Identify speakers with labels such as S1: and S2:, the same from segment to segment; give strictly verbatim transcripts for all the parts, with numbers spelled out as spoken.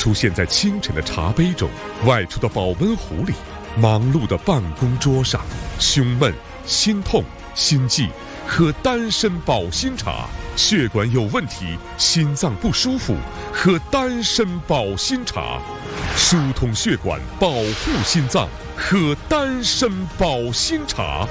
S1: 出现在清晨的茶杯中，外出的保温壶里，忙碌的办公桌上，胸闷、心痛、心悸，喝丹参保心茶；血管有问题，心脏不舒服，喝丹参保心茶；疏通血管，保护心脏，喝丹参保心茶。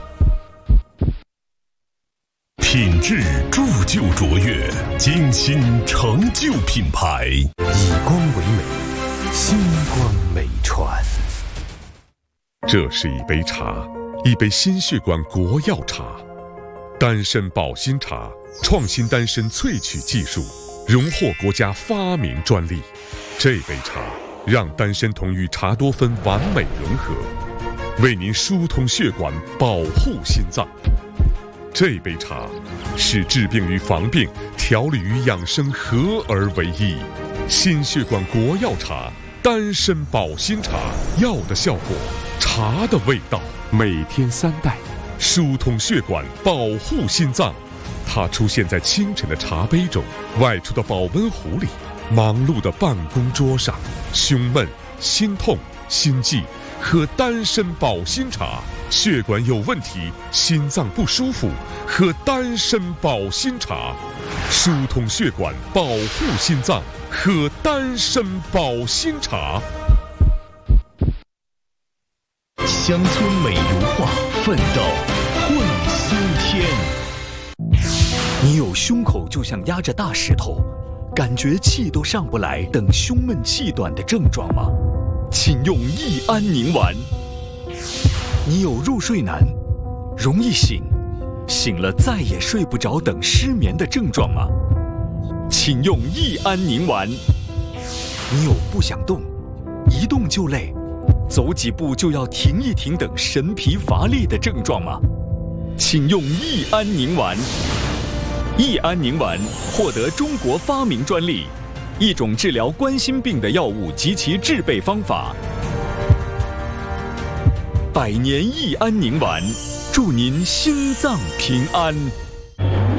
S2: 品质铸就卓越，精心成就品牌，
S3: 以光为美，星光美传。
S1: 这是一杯茶，一杯心血管国药茶，丹参保心茶，创新丹参萃取技术，荣获国家发明专利。这杯茶让丹参酮与茶多酚完美融合，为您疏通血管，保护心脏。这杯茶是治病与防病、调理与养生合而为一。心血管国药茶，丹参保心茶，药的效果，茶的味道，每天三袋，疏通血管，保护心脏。它出现在清晨的茶杯中，外出的保温壶里，忙碌的办公桌上，胸闷、心痛、心悸，喝丹参保心茶；血管有问题，心脏不舒服，喝丹参保心茶；疏通血管，保护心脏，喝丹参保心茶。
S2: 乡村美如画，奋斗会新天。
S3: 你有胸口就像压着大石头，感觉气都上不来等胸闷气短的症状吗？请用益安宁丸。你有入睡难、容易醒、醒了再也睡不着等失眠的症状吗？请用益安宁丸。你有不想动、一动就累、走几步就要停一停等神疲乏力的症状吗？请用益安宁丸。益安宁丸获得中国发明专利，一种治疗冠心病的药物及其制备方法。百年益安宁丸，祝您心脏平安。